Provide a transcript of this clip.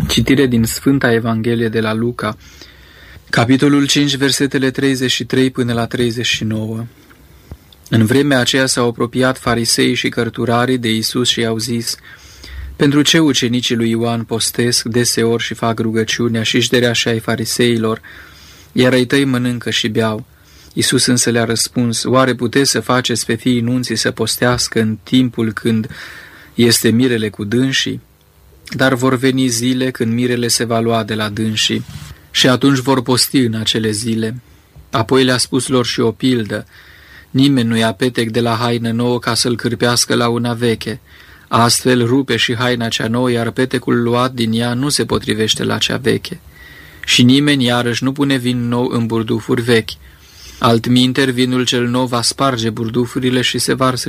Citire din Sfânta Evanghelie de la Luca, capitolul 5, versetele 33 până la 39. În vremea aceea s-au apropiat fariseii și cărturarii de Iisus și i-au zis: pentru ce ucenicii lui Ioan postesc deseori și fac rugăciunea și șderea și ai fariseilor, iar ai tăi mănâncă și beau? Iisus însă le-a răspuns: oare puteți să faceți pe fiii nunții să postească în timpul când este mirele cu dânsii? Dar vor veni zile când mirele se va lua de la dânsii și atunci vor posti în acele zile. Apoi le-a spus lor și o pildă: nimeni nu ia petec de la haină nouă ca să-l cârpească la una veche. Astfel rupe și haina cea nouă, iar petecul luat din ea nu se potrivește la cea veche. Și nimeni iarăși nu pune vin nou în burdufuri vechi. Altminteri, vinul cel nou va sparge burdufurile și se varsă